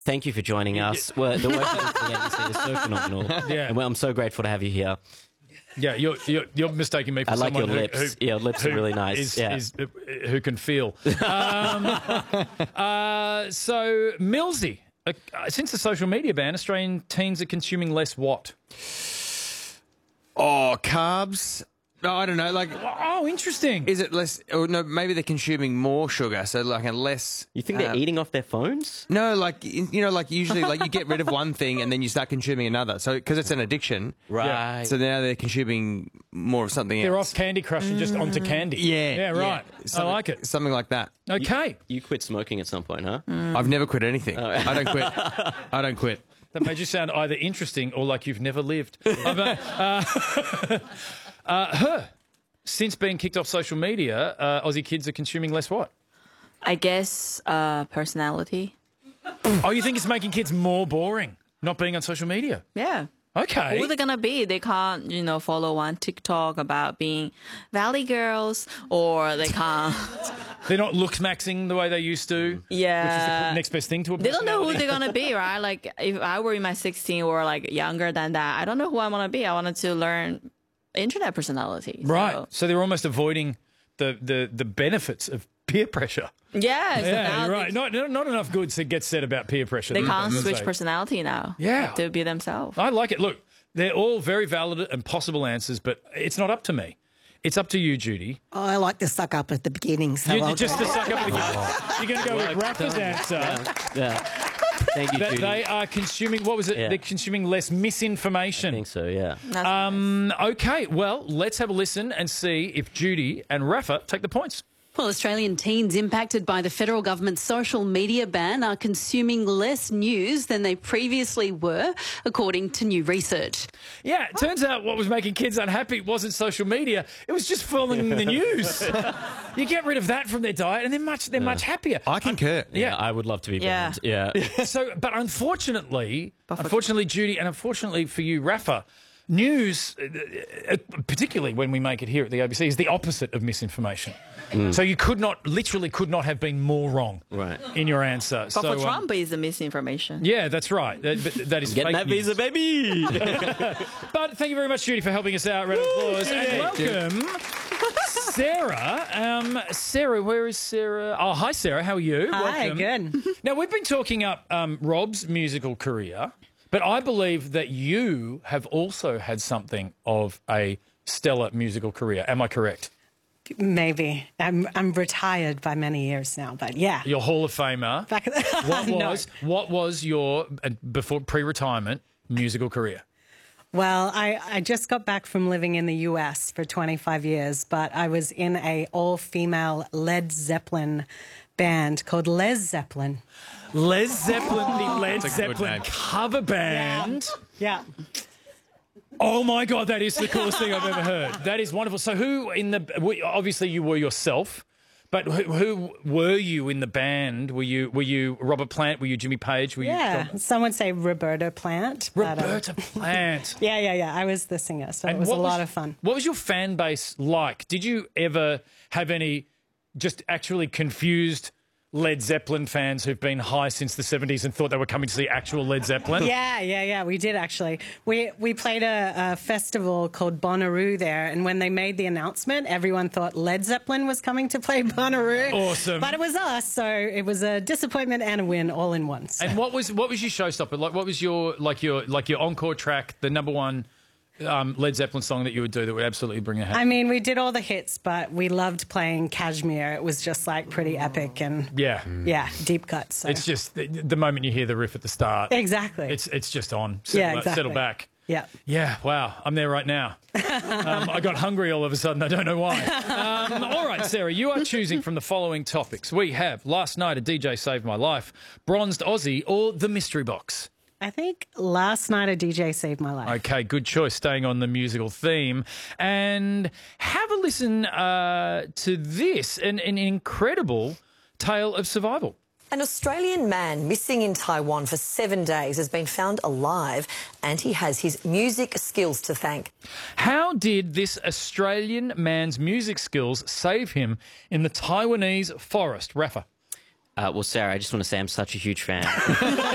Thank you for joining us. Well, the work that the ABC is so phenomenal. Yeah. And I'm so grateful to have you here. Yeah, you're mistaking me for I like someone your lips. Your lips are really nice. Who can feel. So, Millsy, since the social media ban, Australian teens are consuming less what? Oh, carbs. No, I don't know. Like, Oh, interesting. is it less? Or no, maybe they're consuming more sugar, so like a less. You think they're eating off their phones? No, like like usually, like you get rid of one thing and then you start consuming another. So because it's an addiction, Right. so now they're consuming more of something They're else. off Candy Crush and just onto candy. Yeah, right. I Something- like it. Something like that. Okay. You quit smoking at some point, huh? I've never quit anything. I don't quit. I don't quit. That made you sound either interesting or like you've never lived. Since being kicked off social media, Aussie kids are consuming less what? I guess personality. Oh, you think it's making kids more boring, not being on social media? Yeah. Okay. Who are they gonna be? They can't, follow on TikTok about being Valley girls, or they can't. They're not looks-maxing the way they used to. Yeah. Which is the next best thing to a They don't know who personality. they're gonna be, right? Like if I were in my 16 or like younger than that, I don't know who I want to be. I wanted to learn internet personality. Right. So they're almost avoiding the benefits of peer pressure. Yeah. So Yeah, now you're right. Not enough good to get said about peer pressure. They can't Let's switch say. personality now. Yeah. To be themselves. I like it. Look, they're all very valid and possible answers, but it's not up to me. It's up to you, Judy. Oh, I like to suck up at the beginning. So You I'll just go. to suck up the You're going to go with Rafa's answer. Yeah. Thank you, That Judy. they are consuming, what was it? Yeah. They're consuming less misinformation. I think so, yeah. That's Okay, well, let's have a listen and see if Judy and Rafa take the points. Well, Australian teens impacted by the federal government's social media ban are consuming less news than they previously were, according to new research. Yeah, it turns out what was making kids unhappy wasn't social media. It was just following the news. You get rid of that from their diet and they're much happier. I concur. Yeah. I would love to be Yeah. banned. Yeah. So, but unfortunately, Judy, and unfortunately for you, Rafa, news, particularly when we make it here at the ABC, is the opposite of misinformation. So you literally could not have been more wrong Right. in your answer. But for Trump, is the misinformation. Yeah, that's right. That is Getting fake that news. visa, baby! But thank you very much, Judy, for helping us out. Round of applause. And welcome, Sarah. Sarah, where is Sarah? Oh, hi, Sarah. How are you? Hi, welcome. good. Now, we've been talking up Rob's musical career, but I believe that you have also had something of a stellar musical career. Am I correct? Maybe. I'm retired by many years now, but yeah. You're Hall of Famer. Back What what was your, before pre-retirement, musical career? Well, I just got back from living in the US for 25 years, but I was in a all-female Led Zeppelin band called Les Zeppelin. Les Zeppelin, the Led That's a good Zeppelin name. cover band. Yeah. Oh my God, that is the coolest thing I've ever heard. That is wonderful. So obviously you were yourself, but who were you in the band? Were you Robert Plant? Were you Jimmy Page? Were Yeah. you Some would say Roberta Plant. but, Roberta Plant? Yeah. I was the singer, so it was a lot of fun. What was your fan base like? Did you ever have any just actually confused Led Zeppelin fans who've been high since the 70s and thought they were coming to see actual Led Zeppelin? Yeah. We did actually. We played a festival called Bonnaroo there, and when they made the announcement, everyone thought Led Zeppelin was coming to play Bonnaroo. Awesome. But it was us, so it was a disappointment and a win all in one. So. And what was your showstopper? Like, what was your encore track, the number one Led Zeppelin song that you would do that would absolutely bring a hat? I mean, we did all the hits, but we loved playing Kashmir. It was just like pretty epic and yeah. deep cuts. So. It's just the moment you hear the riff at the start. Exactly. It's just on. Exactly. Settle back. Yeah. Yeah, wow. I'm there right now. I got hungry all of a sudden. I don't know why. All right, Sarah, you are choosing from the following topics. We have Last Night a DJ Saved My Life, Bronzed Aussie, or The Mystery Box. I think Last Night a DJ Saved My Life. Okay, good choice, staying on the musical theme. And have a listen to this, an incredible tale of survival. An Australian man missing in Taiwan for 7 days has been found alive, and he has his music skills to thank. How did this Australian man's music skills save him in the Taiwanese forest? Rafa? Well, Sarah, I just want to say I'm such a huge fan.